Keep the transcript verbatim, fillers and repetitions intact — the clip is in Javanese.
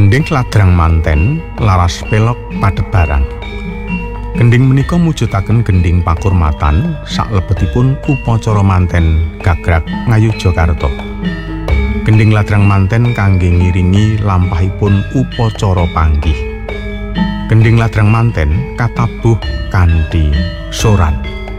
Gendhing ladrang manten laras pelok padebarang. Gendhing menika mujudaken gendhing pakurmatan saklebetipun upacara manten gagrag Ngayogyakarta. Gendhing ladrang manten kangge ngiringi lampahipun upacara panggih. Gendhing ladrang manten katabuh kanthi soran.